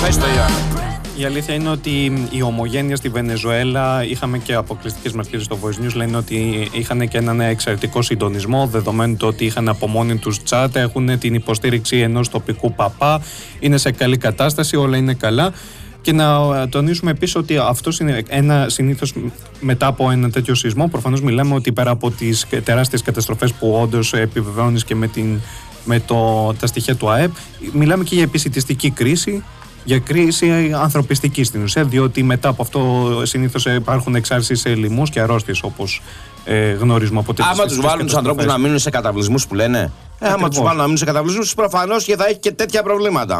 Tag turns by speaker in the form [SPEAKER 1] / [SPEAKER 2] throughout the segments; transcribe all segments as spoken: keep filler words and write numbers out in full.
[SPEAKER 1] Πες το, Ιωάννη.
[SPEAKER 2] Η αλήθεια είναι ότι η ομογένεια στη Βενεζουέλα, είχαμε και αποκλειστικές μαρτυρίες στο Voice News, λένε ότι είχαν και έναν εξαιρετικό συντονισμό, δεδομένου το ότι είχαν από μόνοι τους chat, έχουν την υποστήριξη ενός τοπικού παπά, είναι σε καλή κατάσταση, όλα είναι καλά. Και να τονίσουμε επίσης ότι αυτό είναι ένα συνήθως μετά από ένα τέτοιο σεισμό. Προφανώς μιλάμε ότι πέρα από τις τεράστιες καταστροφές που όντως επιβεβαιώνεις και με, την, με το, τα στοιχεία του ΑΕΠ, μιλάμε και για επισιτιστική κρίση, για κρίση ανθρωπιστική στην ουσία, διότι μετά από αυτό συνήθως υπάρχουν εξάρσεις σε λοιμούς και αρρώστιες, όπως ε, γνωρίζουμε από τέτοιες.
[SPEAKER 1] Άμα τους βάλουν τους ανθρώπους να μείνουν σε καταβλισμούς που λένε, ε, άμα τους βάλουν να μείνουν σε καταβλισμούς, προφανώς και θα έχει και τέτοια προβλήματα.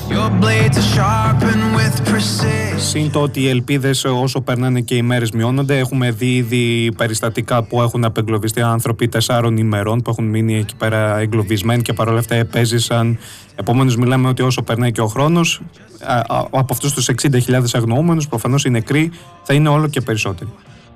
[SPEAKER 2] Συν το ότι οι ελπίδες όσο περνάνε και οι μέρες μειώνονται. Έχουμε δει ήδη περιστατικά που έχουν απεγκλωβιστεί άνθρωποι τεσσάρων ημερών που έχουν μείνει εκεί πέρα εγκλωβισμένοι και παρόλα αυτά επέζησαν. Επομένως, μιλάμε ότι όσο περνάει και ο χρόνος, από αυτούς τους εξήντα χιλιάδες αγνοούμενους, προφανώς οι νεκροί θα είναι όλο και περισσότεροι.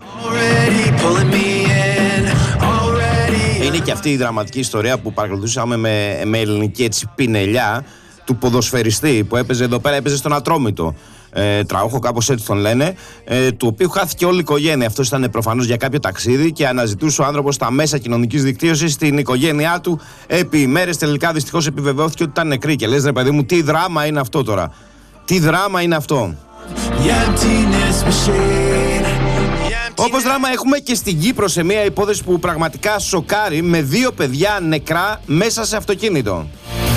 [SPEAKER 1] Είναι και αυτή η δραματική ιστορία που παρακολουθούσαμε με, με ελληνική έτσι πινελιά του ποδοσφαιριστή που έπαιζε εδώ πέρα, έπαιζε στον Ατρόμητο. Ε, Τραούχο, κάπως έτσι τον λένε, ε, του οποίου χάθηκε όλη η οικογένεια. Αυτός ήταν προφανώς για κάποιο ταξίδι και αναζητούσε ο άνθρωπος στα μέσα κοινωνικής δικτύωσης την οικογένειά του επί ημέρες. Τελικά δυστυχώς επιβεβαιώθηκε ότι ήταν νεκρή. Και λες, ρε παιδί μου, τι δράμα είναι αυτό τώρα. Τι δράμα είναι αυτό. Όπως δράμα έχουμε και στην Κύπρο σε μια υπόθεση που πραγματικά σοκάρει, με δύο παιδιά νεκρά μέσα σε αυτοκίνητο.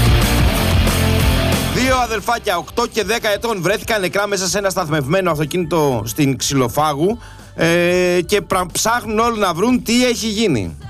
[SPEAKER 1] Δύο αδελφάκια οκτώ και δέκα ετών βρέθηκαν νεκρά μέσα σε ένα σταθμευμένο αυτοκίνητο στην Ξυλοφάγου ε, και ψάχνουν όλοι να βρουν τι έχει γίνει.